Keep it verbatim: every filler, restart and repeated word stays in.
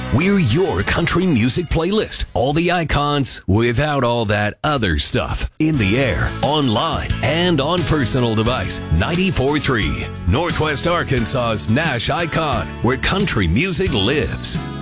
We're your country music playlist. All the icons without all that other stuff. In the air, online, and on personal device. ninety-four point three. Northwest Arkansas's Nash Icon, where country music lives.